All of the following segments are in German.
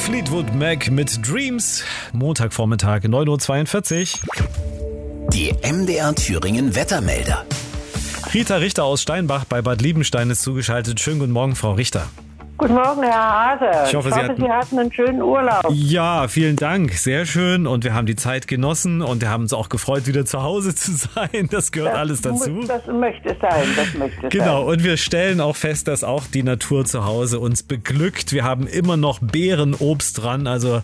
Fleetwood Mac mit Dreams. Montagvormittag, 9.42 Uhr. Die MDR Thüringen Wettermelder. Rita Richter aus Steinbach bei Bad Liebenstein ist zugeschaltet. Schönen guten Morgen, Frau Richter. Guten Morgen, Herr Hase. Ich hoffe, Sie hatten einen schönen Urlaub. Ja, vielen Dank. Sehr schön. Und wir haben die Zeit genossen und wir haben uns auch gefreut, wieder zu Hause zu sein. Das gehört alles dazu. Das möchte sein. Genau. Und wir stellen auch fest, dass auch die Natur zu Hause uns beglückt. Wir haben immer noch Beerenobst dran. Also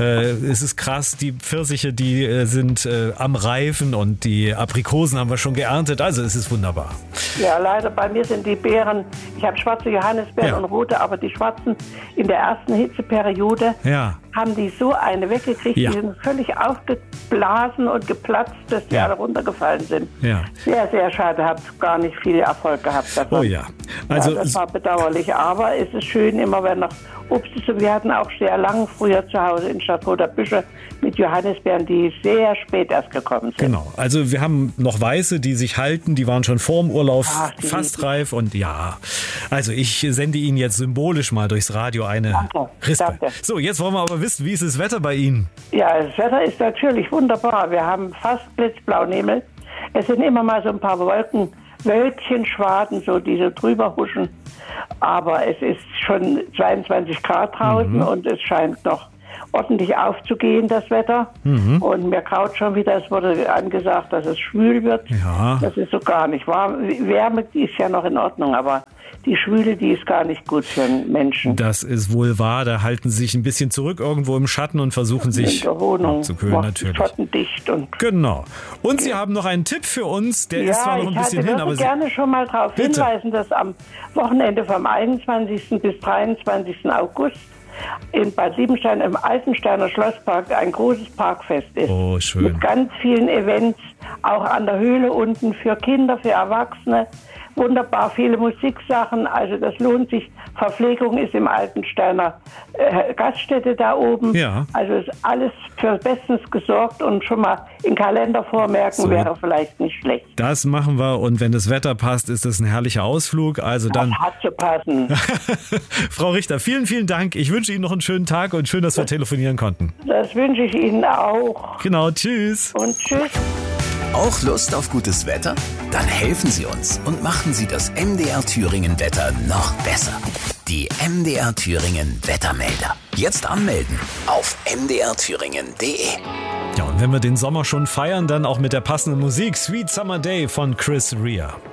es ist krass. Die Pfirsiche, die sind am Reifen und die Aprikosen haben wir schon geerntet. Also es ist wunderbar. Ja, leider bei mir sind die Beeren, ich habe schwarze Johannisbeeren und rote, aber die schwarzen in der ersten Hitzeperiode haben die so eine weggekriegt, die sind völlig aufgeblasen und geplatzt, dass die alle runtergefallen sind. Ja. Sehr, sehr schade, habe gar nicht viel Erfolg gehabt davon. Oh ja. Also das war bedauerlich, aber es ist schön, immer wenn noch Obst ist. Und wir hatten auch sehr lang früher zu Hause in Stadtroter Büsche mit Johannisbeeren, die sehr spät erst gekommen sind. Genau, also wir haben noch weiße, die sich halten, die waren schon vor dem Urlaub fast reif und also ich sende Ihnen jetzt symbolisch mal durchs Radio eine Rispe. Danke. So, jetzt wollen wir aber wissen, wie ist das Wetter bei Ihnen? Ja, das Wetter ist natürlich wunderbar. Wir haben fast blitzblauen Himmel. Es sind immer mal so ein paar Wölkchen, Schwaden, so die so drüber huschen. Aber es ist schon 22 Grad draußen und es scheint noch ordentlich aufzugehen, das Wetter. Und mir graut schon wieder, es wurde angesagt, dass es schwül wird. Ja. Das ist so gar nicht warm. Wärme, die ist ja noch in Ordnung, aber die Schwüle, die ist gar nicht gut für einen Menschen. Das ist wohl wahr. Da halten sie sich ein bisschen zurück irgendwo im Schatten und versuchen sich zu kühlen, natürlich. Schottendicht und genau. Und Sie haben noch einen Tipp für uns, der ist zwar noch ein bisschen hin, aber ich würde gerne schon mal darauf hinweisen, dass am Wochenende vom 21. bis 23. August in Bad Liebenstein im Altensteiner Schlosspark ein großes Parkfest ist. Oh, schön. Mit ganz vielen Events, auch an der Höhle unten für Kinder, für Erwachsene. Wunderbar viele Musiksachen, also das lohnt sich. Verpflegung ist im Altensteiner Gaststätte da oben. Ja. Also ist alles für bestens gesorgt und schon mal in Kalender vormerken wäre vielleicht nicht schlecht. Das machen wir und wenn das Wetter passt, ist das ein herrlicher Ausflug. Also dann hat zu passen. Frau Richter, vielen, vielen Dank. Ich wünsche Ihnen noch einen schönen Tag und schön, dass wir telefonieren konnten. Das wünsche ich Ihnen auch. Genau, tschüss. Und tschüss. Auch Lust auf gutes Wetter? Dann helfen Sie uns und machen Sie das MDR Thüringen Wetter noch besser. Die MDR Thüringen Wettermelder. Jetzt anmelden auf mdrthüringen.de. Ja, und wenn wir den Sommer schon feiern, dann auch mit der passenden Musik. Sweet Summer Day von Chris Rea.